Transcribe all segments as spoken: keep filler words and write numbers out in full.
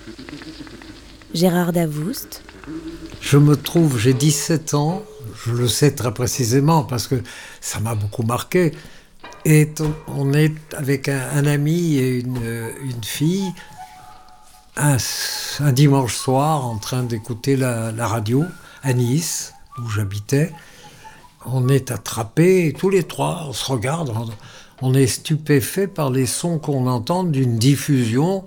Gérard Davoust. Je me trouve, j'ai dix-sept ans, je le sais très précisément parce que ça m'a beaucoup marqué. Et on est avec un, un ami et une, une fille un, un dimanche soir en train d'écouter la, la radio à Nice, où j'habitais. On est attrapés, tous les trois, on se regarde, on, on est stupéfait par les sons qu'on entend d'une diffusion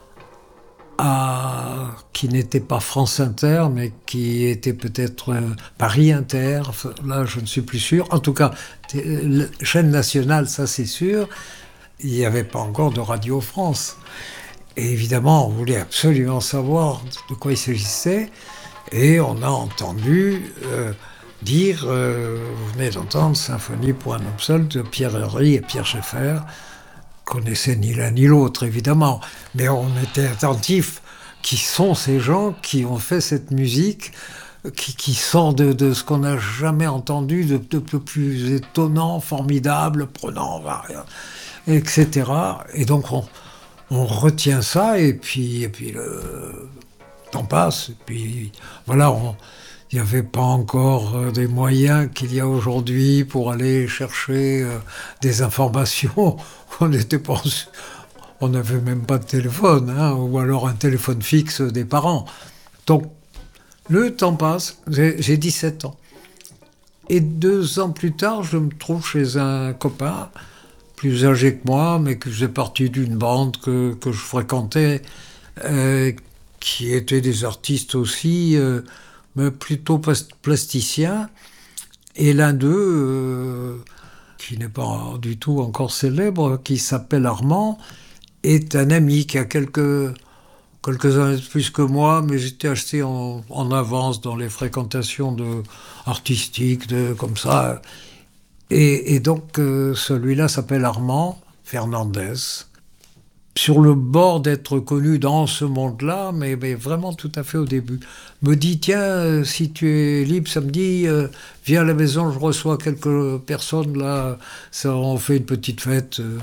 à, qui n'était pas France Inter, mais qui était peut-être euh, Paris Inter, là je ne suis plus sûr. En tout cas, chaîne nationale, ça c'est sûr. Il n'y avait pas encore de Radio France. Et évidemment, on voulait absolument savoir de quoi il s'agissait. Et on a entendu euh, dire, euh, vous venez d'entendre Symphonie pour un homme seul de Pierre Henry et Pierre Schaeffer. Connaissait ni l'un ni l'autre, évidemment, mais on était attentifs. Qui sont ces gens qui ont fait cette musique, qui, qui sort de, de ce qu'on n'a jamais entendu, de, de, de plus étonnant, formidable, prenant, et cetera. Et donc on, on retient ça, et puis, et puis le temps passe, et puis voilà, on, il n'y avait pas encore euh, des moyens qu'il y a aujourd'hui pour aller chercher euh, des informations. On n'était pas, on n'avait même pas de téléphone, hein, ou alors un téléphone fixe des parents. Donc, le temps passe, j'ai, j'ai dix-sept ans. Et deux ans plus tard, je me trouve chez un copain, plus âgé que moi, mais qui faisait partie d'une bande que, que je fréquentais, euh, qui étaient des artistes aussi, euh, mais plutôt plasticiens. Et l'un d'eux, euh, qui n'est pas du tout encore célèbre, qui s'appelle Armand, est un ami qui a quelques, quelques années de plus que moi, mais j'étais assez en, en avance dans les fréquentations de, artistiques, de, comme ça. Et, et donc, euh, celui-là s'appelle Armand Fernandez. Sur le bord d'être connu dans ce monde-là, mais, mais vraiment tout à fait au début. Me dit, tiens, euh, si tu es libre samedi, euh, viens à la maison, je reçois quelques personnes, là, ça, on fait une petite fête. Euh.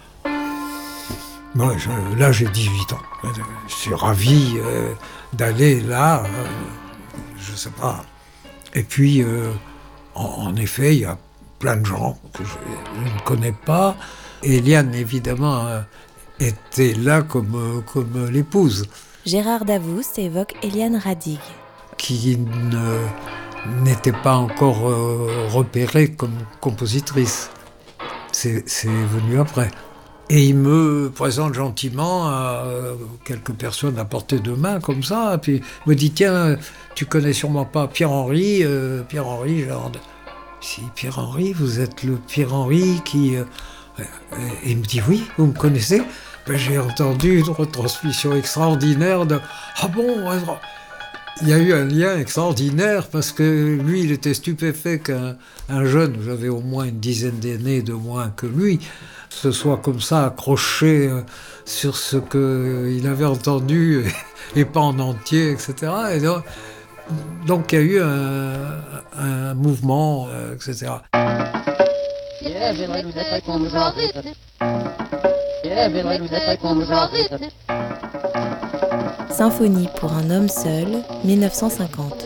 Ouais, je, là, j'ai dix-huit ans. Je suis ravi euh, d'aller là, euh, je sais pas. Et puis, euh, en, en effet, il y a plein de gens que je, je ne connais pas. Eliane, évidemment, euh, était là comme, comme l'épouse. Gérard Davoust évoque Eliane Radig. Qui ne, n'était pas encore euh, repérée comme compositrice. C'est, c'est venu après. Et il me présente gentiment à euh, quelques personnes à portée de main, comme ça. Et puis il me dit, tiens, tu connais sûrement pas Pierre-Henry. Euh, Pierre-Henry, genre, si Pierre-Henry, vous êtes le Pierre-Henry qui... Euh, et il me dit, oui, vous me connaissez? Ben, j'ai entendu une retransmission extraordinaire de « Ah bon ?» Il y a eu un lien extraordinaire parce que lui, il était stupéfait qu'un un jeune, j'avais au moins une dizaine d'années de moins que lui, se soit comme ça accroché sur ce qu'il avait entendu et, et pas en entier, et cetera. Et donc, donc il y a eu un, un mouvement, et cetera. Symphonie pour un homme seul, mille neuf cent cinquante.